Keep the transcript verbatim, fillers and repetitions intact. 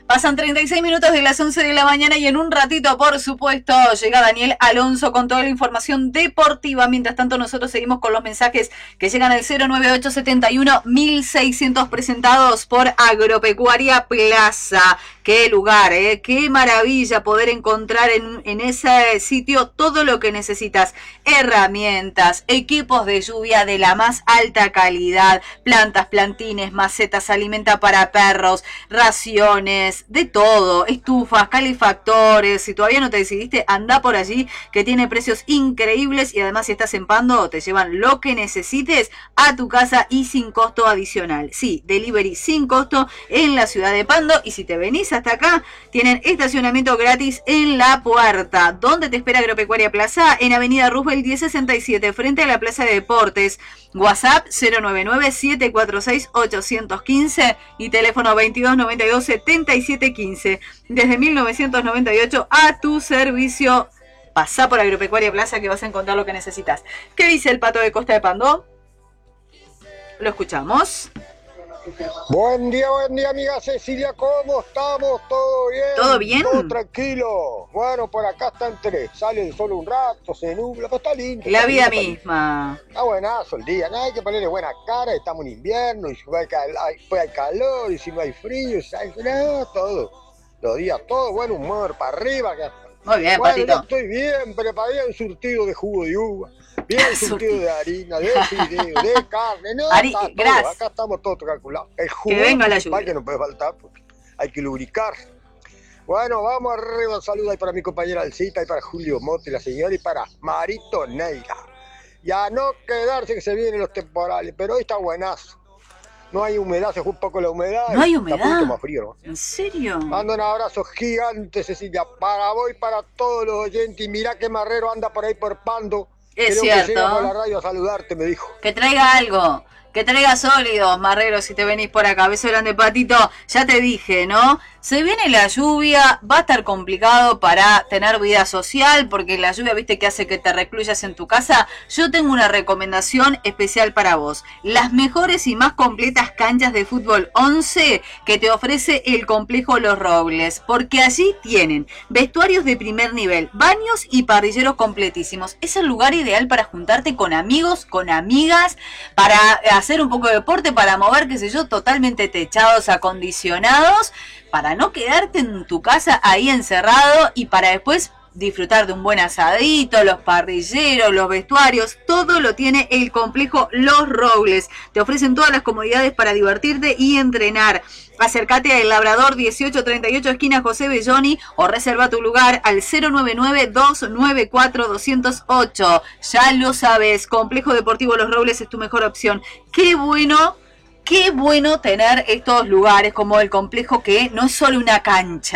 Pasan treinta y seis minutos de las once de la mañana y en un ratito, por supuesto, llega Daniel Alonso con toda la información deportiva. Mientras tanto, nosotros seguimos con los mensajes que llegan al cero nueve ocho siete uno mil seiscientos presentados por Agropecuaria Plaza. Qué lugar, ¿eh? Qué maravilla poder encontrar en, en ese sitio todo lo que necesitas. Herramientas, equipos de lluvia de la más alta calidad, plantas, plantines, macetas, alimenta para perros, raciones, de todo, estufas, calefactores. Si todavía no te decidiste, anda por allí, que tiene precios increíbles y además si estás en Pando te llevan lo que necesites a tu casa y sin costo adicional. Sí, delivery sin costo en la ciudad de Pando, y si te venís hasta acá, tienen estacionamiento gratis en la puerta. ¿Dónde te espera Agropecuaria Plaza? En Avenida Roosevelt diez sesenta y siete, frente a la Plaza de Deportes. WhatsApp cero nueve nueve siete cuatro seis ocho uno cinco y teléfono veintidós noventa y dos setenta y siete quince. Desde mil novecientos noventa y ocho a tu servicio. Pasá por Agropecuaria Plaza que vas a encontrar lo que necesitas. ¿Qué dice el Pato de Costa de Pando? Lo escuchamos. Buen día, buen día, amiga Cecilia, ¿cómo estamos? ¿Todo bien? ¿Todo bien? Todo tranquilo. Bueno, por acá está entre, sale el sol un rato, se nubla, pero está lindo. La está vida lindo, misma. Está, está buenazo el día, no hay que ponerle buena cara, estamos en invierno, y si hay, cal- hay- pues hay calor, y si no hay frío, si hay, no, todo. Los días, todo buen humor, para arriba. Que... Muy bien, Bueno, Patito. yo estoy bien, preparé un surtido de jugo de uva. Bien surtido de harina, de fideo, de carne, no, Ari, está todo, gras. acá estamos todos calculados. El jugo Que venga la principal lluvia. que no puede faltar, porque hay que lubricar. Bueno, vamos arriba, un saludo ahí para mi compañera Alcita, y para Julio Motti, la señora, y para Marito Neira. Y a no quedarse que se vienen los temporales, pero hoy está buenazo. No hay humedad, se fue un poco la humedad. No hay Está un humedad. poquito más frío, ¿no? ¿En serio? Mando un abrazo gigante, Cecilia, para vos y para todos los oyentes. Y mirá que Marrero anda por ahí por Pando. Es Creo que cierto. llega por la radio a saludarte, me dijo. Que traiga algo, que traiga sólidos, Marrero, si te venís por acá. Beso grande, Patito. Ya te dije, ¿no? Se viene la lluvia, va a estar complicado para tener vida social, porque la lluvia, viste, que hace que te recluyas en tu casa. Yo tengo una recomendación especial para vos. Las mejores y más completas canchas de fútbol once que te ofrece el complejo Los Robles, porque allí tienen vestuarios de primer nivel, baños y parrilleros completísimos. Es el lugar ideal para juntarte con amigos, con amigas, para hacer un poco de deporte, para mover, qué sé yo, totalmente techados, acondicionados, para no quedarte en tu casa ahí encerrado y para después disfrutar de un buen asadito, los parrilleros, los vestuarios, todo lo tiene el complejo Los Robles. Te ofrecen todas las comodidades para divertirte y entrenar. Acércate a El Labrador dieciocho treinta y ocho, esquina José Belloni, o reserva tu lugar al cero nueve nueve dos nueve cuatro dos cero ocho. Ya lo sabes, Complejo Deportivo Los Robles es tu mejor opción. Qué bueno, qué bueno tener estos lugares como el complejo, que no es solo una cancha.